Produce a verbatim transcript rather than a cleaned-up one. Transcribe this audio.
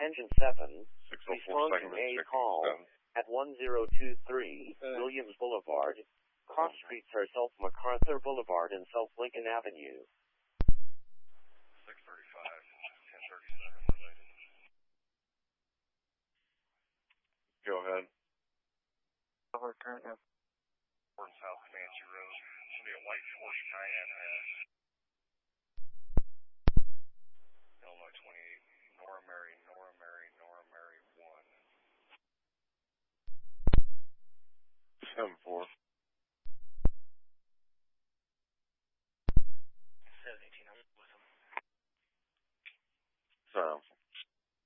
Engine seven, six oh four respond to segment, a six call seven. at one zero two three Uh. Williams Boulevard. Cross streets are South MacArthur Boulevard and South Lincoln Avenue. six thirty-five, ten thirty-seven related. Go ahead. Over current, yeah. North and South Comanche Road. Should be a white Porsche Cayenne pass. Illinois twenty-eight, Nora Mary